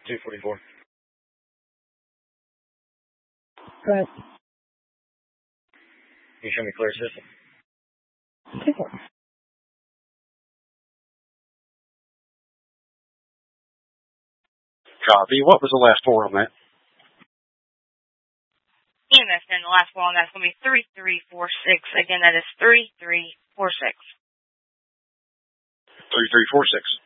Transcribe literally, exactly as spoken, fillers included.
two forty-four. Go ahead. Can you show me clear system? Take it. Copy. What was the last four on that? E M S, and the last one, that's going to be three three four six. Again, that is three three four six. three three four six.